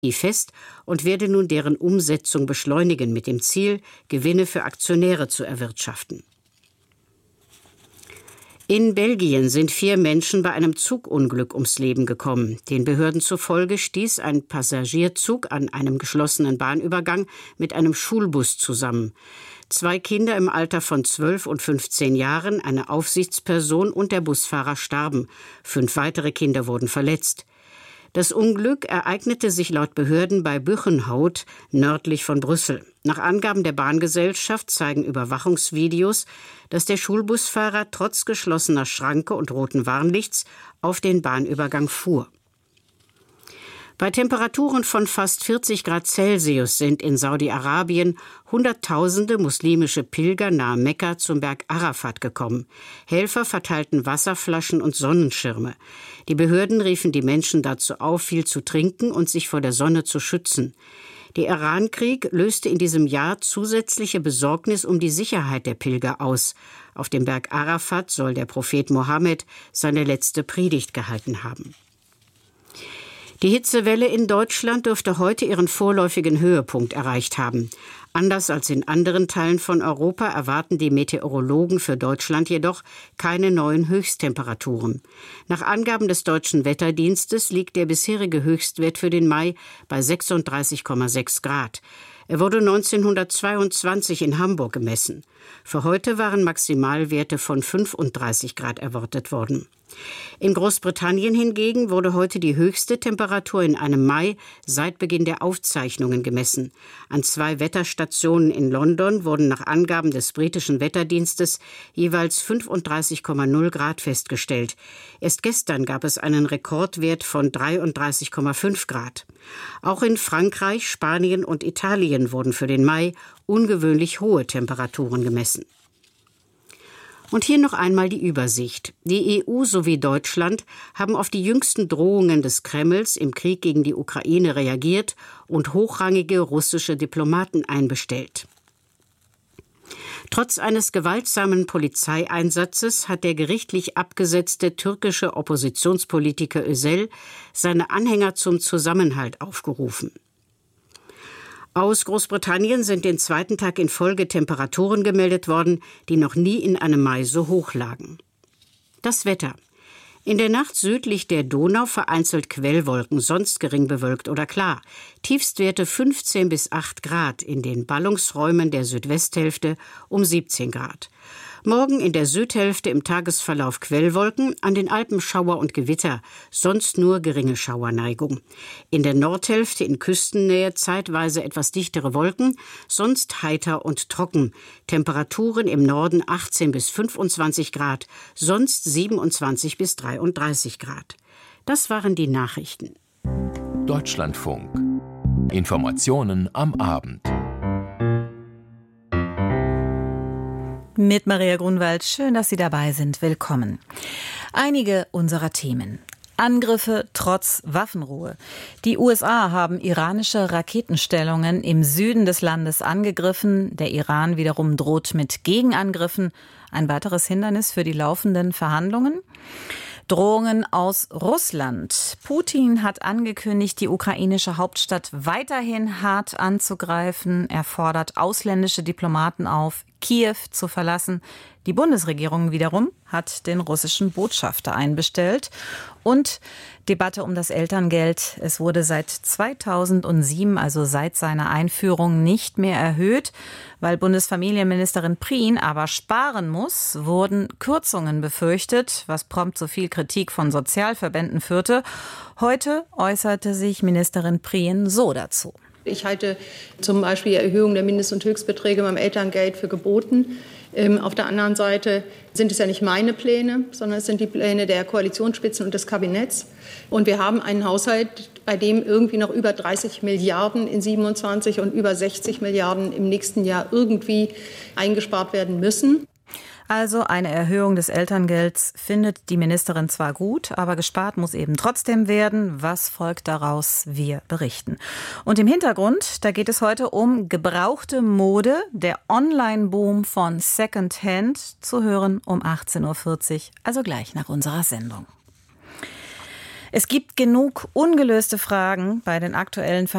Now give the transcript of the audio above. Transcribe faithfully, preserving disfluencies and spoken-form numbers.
fest und werde nun deren Umsetzung beschleunigen, mit dem Ziel, Gewinne für Aktionäre zu erwirtschaften. In Belgien sind vier Menschen bei einem Zugunglück ums Leben gekommen. Den Behörden zufolge stieß ein Passagierzug an einem geschlossenen Bahnübergang mit einem Schulbus zusammen. Zwei Kinder im Alter von zwölf und fünfzehn Jahren, eine Aufsichtsperson und der Busfahrer starben. Fünf weitere Kinder wurden verletzt. Das Unglück ereignete sich laut Behörden bei Buchenhout, nördlich von Brüssel. Nach Angaben der Bahngesellschaft zeigen Überwachungsvideos, dass der Schulbusfahrer trotz geschlossener Schranke und roten Warnlichts auf den Bahnübergang fuhr. Bei Temperaturen von fast vierzig Grad Celsius sind in Saudi-Arabien Hunderttausende muslimische Pilger nahe Mekka zum Berg Arafat gekommen. Helfer verteilten Wasserflaschen und Sonnenschirme. Die Behörden riefen die Menschen dazu auf, viel zu trinken und sich vor der Sonne zu schützen. Der Irankrieg löste in diesem Jahr zusätzliche Besorgnis um die Sicherheit der Pilger aus. Auf dem Berg Arafat soll der Prophet Mohammed seine letzte Predigt gehalten haben. Die Hitzewelle in Deutschland dürfte heute ihren vorläufigen Höhepunkt erreicht haben. Anders als in anderen Teilen von Europa erwarten die Meteorologen für Deutschland jedoch keine neuen Höchsttemperaturen. Nach Angaben des Deutschen Wetterdienstes liegt der bisherige Höchstwert für den Mai bei sechsunddreißig Komma sechs Grad. Er wurde neunzehnhundertzweiundzwanzig in Hamburg gemessen. Für heute waren Maximalwerte von fünfunddreißig Grad erwartet worden. In Großbritannien hingegen wurde heute die höchste Temperatur in einem Mai seit Beginn der Aufzeichnungen gemessen. An zwei Wetterstationen in London wurden nach Angaben des britischen Wetterdienstes jeweils fünfunddreißig Komma null Grad festgestellt. Erst gestern gab es einen Rekordwert von dreiunddreißig Komma fünf Grad. Auch in Frankreich, Spanien und Italien wurden für den Mai ungewöhnlich hohe Temperaturen gemessen. Und hier noch einmal die Übersicht. Die E U sowie Deutschland haben auf die jüngsten Drohungen des Kremls im Krieg gegen die Ukraine reagiert und hochrangige russische Diplomaten einbestellt. Trotz eines gewaltsamen Polizeieinsatzes hat der gerichtlich abgesetzte türkische Oppositionspolitiker Özel seine Anhänger zum Zusammenhalt aufgerufen. Aus Großbritannien sind den zweiten Tag in Folge Temperaturen gemeldet worden, die noch nie in einem Mai so hoch lagen. Das Wetter. In der Nacht südlich der Donau vereinzelt Quellwolken, sonst gering bewölkt oder klar. Tiefstwerte fünfzehn bis acht Grad, in den Ballungsräumen der Südwesthälfte um siebzehn Grad. Morgen in der Südhälfte im Tagesverlauf Quellwolken, an den Alpen Schauer und Gewitter, sonst nur geringe Schauerneigung. In der Nordhälfte in Küstennähe zeitweise etwas dichtere Wolken, sonst heiter und trocken. Temperaturen im Norden achtzehn bis fünfundzwanzig Grad, sonst siebenundzwanzig bis dreiunddreißig Grad. Das waren die Nachrichten. Deutschlandfunk. Informationen am Abend. Mit Maria Grunwald. Schön, dass Sie dabei sind. Willkommen. Einige unserer Themen. Angriffe trotz Waffenruhe. Die U S A haben iranische Raketenstellungen im Süden des Landes angegriffen. Der Iran wiederum droht mit Gegenangriffen. Ein weiteres Hindernis für die laufenden Verhandlungen. Drohungen aus Russland. Putin hat angekündigt, die ukrainische Hauptstadt weiterhin hart anzugreifen. Er fordert ausländische Diplomaten auf, Kiew zu verlassen. Die Bundesregierung wiederum hat den russischen Botschafter einbestellt. Und Debatte um das Elterngeld. Es wurde seit zweitausendsieben, also seit seiner Einführung, nicht mehr erhöht. Weil Bundesfamilienministerin Prien aber sparen muss, wurden Kürzungen befürchtet, was prompt zu viel Kritik von Sozialverbänden führte. Heute äußerte sich Ministerin Prien so dazu. Ich halte zum Beispiel die Erhöhung der Mindest- und Höchstbeträge beim Elterngeld für geboten. Ähm, auf der anderen Seite sind es ja nicht meine Pläne, sondern es sind die Pläne der Koalitionsspitzen und des Kabinetts. Und wir haben einen Haushalt, bei dem irgendwie noch über dreißig Milliarden in siebenundzwanzig und über sechzig Milliarden im nächsten Jahr irgendwie eingespart werden müssen. Also eine Erhöhung des Elterngelds findet die Ministerin zwar gut, aber gespart muss eben trotzdem werden. Was folgt daraus? Wir berichten. Und im Hintergrund, da geht es heute um gebrauchte Mode, der Online-Boom von Secondhand, zu hören um achtzehn Uhr vierzig, also gleich nach unserer Sendung. Es gibt genug ungelöste Fragen bei den aktuellen Verhandlungen.